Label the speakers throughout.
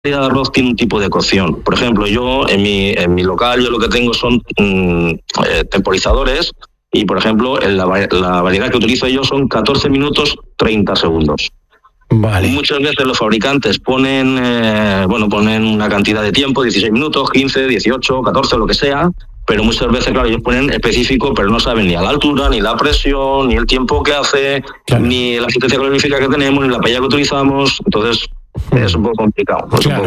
Speaker 1: de arroz tiene un tipo de cocción. Por ejemplo, yo en mi local, yo lo que tengo son temporizadores y, por ejemplo, la variedad que utilizo yo son 14 minutos 30 segundos.
Speaker 2: Vale.
Speaker 1: Muchas veces los fabricantes ponen una cantidad de tiempo, 16 minutos, 15, 18, 14, lo que sea, pero muchas veces, claro, ellos ponen específico, pero no saben ni a la altura, ni la presión, ni el tiempo que hace, claro, ni la asistencia calorífica que tenemos, ni la paella que utilizamos. Entonces, es un poco complicado.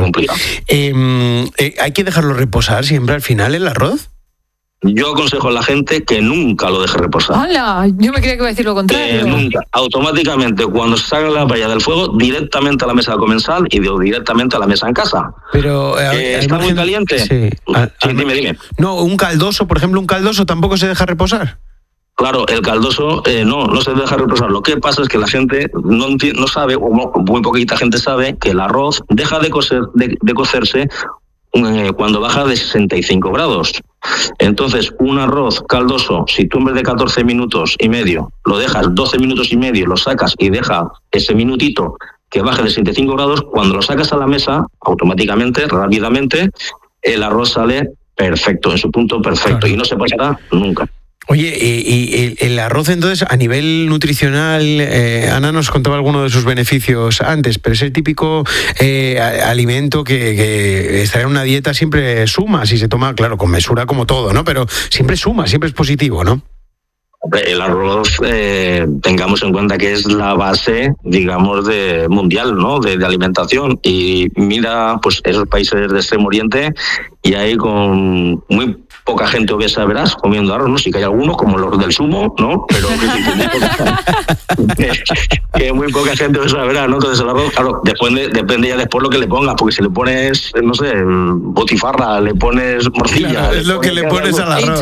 Speaker 2: ¿Hay que dejarlo reposar siempre al final el arroz?
Speaker 1: Yo aconsejo a la gente que nunca lo deje reposar.
Speaker 3: ¡Hala! Yo me creía que iba a decir lo contrario.
Speaker 1: Nunca. Automáticamente, cuando se saca la paella del fuego, directamente a la mesa de comensal y directamente a la mesa en casa.
Speaker 2: Pero
Speaker 1: ¿está muy caliente?
Speaker 2: Sí.
Speaker 1: Dime.
Speaker 2: No, un caldoso, por ejemplo, tampoco se deja reposar.
Speaker 1: Claro, el caldoso no se deja reposar. Lo que pasa es que la gente no sabe, o muy poquita gente sabe, que el arroz deja de cocerse cuando baja de 65 grados. Entonces, un arroz caldoso, si tú en vez de 14 minutos y medio lo dejas 12 minutos y medio, lo sacas y deja ese minutito que baje de 65 grados, cuando lo sacas a la mesa, automáticamente, rápidamente, el arroz sale perfecto, en su punto perfecto, claro, y no se pasará nunca.
Speaker 2: Oye, y el arroz entonces a nivel nutricional, Ana nos contaba alguno de sus beneficios antes, pero es el típico alimento que estar en una dieta siempre suma, si se toma, claro, con mesura como todo, ¿no? Pero siempre suma, siempre es positivo, ¿no?
Speaker 1: El arroz, tengamos en cuenta que es la base, digamos, mundial, ¿no? De alimentación. Y mira, pues esos países de Extremo Oriente, y hay con muy poca gente obesa, verás, comiendo arroz, ¿no? Sí que hay algunos, como los del sumo, ¿no? Pero que muy poca gente obesa, verás, ¿no? Entonces el arroz, claro, depende ya después lo que le pongas, porque si le pones, no sé, botifarra, le pones morcilla...
Speaker 2: Claro, es lo que le pones al arroz.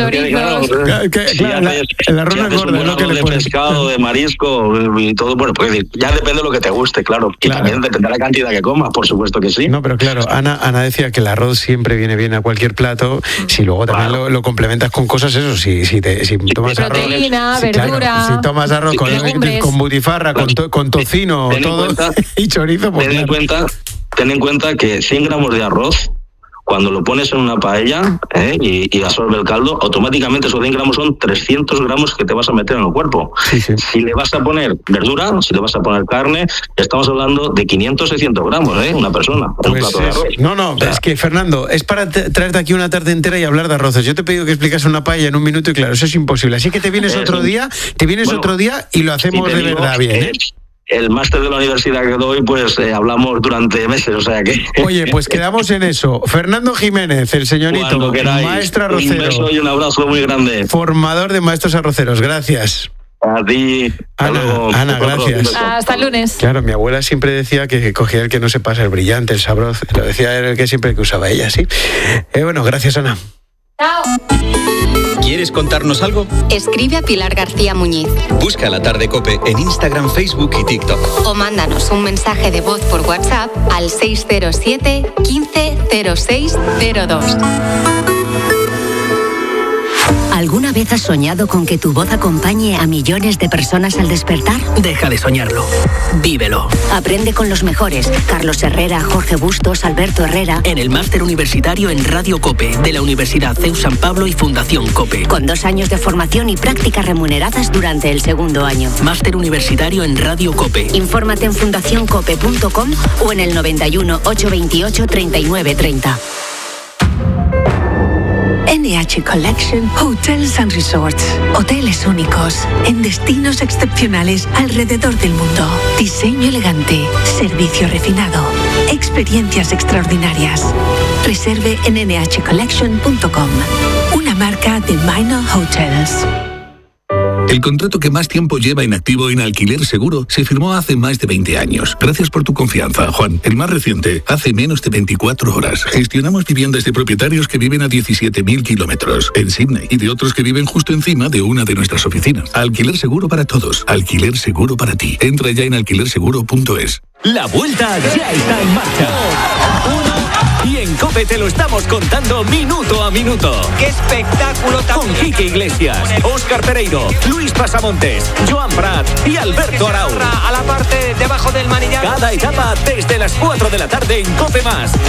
Speaker 2: El arroz no engorda, es lo que le pones.
Speaker 1: De pescado, de marisco y todo, bueno, pues ya depende de lo que te guste, claro. Y también depende de la cantidad que comas, por supuesto que sí.
Speaker 2: No, pero claro, Ana decía que el arroz siempre viene bien a cualquier plato, si luego también lo complementas con cosas, eso, si tomas
Speaker 3: proteína,
Speaker 2: arroz,
Speaker 3: verdura,
Speaker 2: claro, si tomas arroz con butifarra, con tocino, todo, y chorizo, pues
Speaker 1: ten en cuenta que 100 gramos de arroz, cuando lo pones en una paella y absorbe el caldo, automáticamente esos 100 gramos son 300 gramos que te vas a meter en el cuerpo. Sí. Si le vas a poner verdura, si le vas a poner carne, estamos hablando de 500-600 gramos, una persona.
Speaker 2: Pues
Speaker 1: un plato de arroz.
Speaker 2: No, es que, Fernando, es para traerte aquí una tarde entera y hablar de arroces. Yo te he pedido que explicas una paella en un minuto y claro, eso es imposible. Así que te vienes otro día y lo hacemos de verdad bien,
Speaker 1: El máster de la universidad que doy, pues hablamos durante meses, o sea que...
Speaker 2: Oye, pues quedamos en eso. Fernando Jiménez, el señorito, maestro arrocero.
Speaker 1: Un beso y un abrazo muy grande.
Speaker 2: Formador de maestros arroceros, gracias.
Speaker 1: A ti.
Speaker 2: Ana, gracias.
Speaker 3: Hasta el lunes.
Speaker 2: Claro, mi abuela siempre decía que cogía el que no se pasa, el brillante, el sabroso. Lo decía, era el que siempre que usaba ella, ¿sí? Bueno, gracias, Ana.
Speaker 3: Chao.
Speaker 4: ¿Quieres contarnos algo?
Speaker 5: Escribe a Pilar García Muñiz.
Speaker 4: Busca La Tarde COPE en Instagram, Facebook y TikTok.
Speaker 5: O mándanos un mensaje de voz por WhatsApp al 607 15 06 02.
Speaker 6: ¿Alguna vez has soñado con que tu voz acompañe a millones de personas al despertar?
Speaker 7: Deja de soñarlo. Vívelo.
Speaker 6: Aprende con los mejores. Carlos Herrera, Jorge Bustos, Alberto Herrera.
Speaker 7: En el máster universitario en Radio COPE de la Universidad CEU San Pablo y Fundación COPE.
Speaker 6: Con 2 años de formación y prácticas remuneradas durante el segundo año.
Speaker 7: Máster universitario en Radio COPE.
Speaker 6: Infórmate en fundacioncope.com o en el 91 828 39 30.
Speaker 8: NH Collection Hotels and Resorts. Hoteles únicos en destinos excepcionales alrededor del mundo. Diseño elegante, servicio refinado, experiencias extraordinarias. Reserve en nhcollection.com. Una marca de Minor Hotels.
Speaker 9: El contrato que más tiempo lleva inactivo en Alquiler Seguro se firmó hace más de 20 años. Gracias por tu confianza, Juan. El más reciente, hace menos de 24 horas. Gestionamos viviendas de propietarios que viven a 17.000 kilómetros en Sydney y de otros que viven justo encima de una de nuestras oficinas. Alquiler Seguro para todos. Alquiler Seguro para ti. Entra ya en alquilerseguro.es.
Speaker 10: La vuelta ya está en marcha. Y en COPE te lo estamos contando minuto a minuto.
Speaker 11: ¡Qué espectáculo tan
Speaker 10: Con Quique Iglesias, Óscar Pereiro, Luis Pasamontes, Joan Prat y Alberto Arau.
Speaker 11: A la parte debajo del manillar.
Speaker 10: Cada etapa desde las 4 de la tarde en COPE+.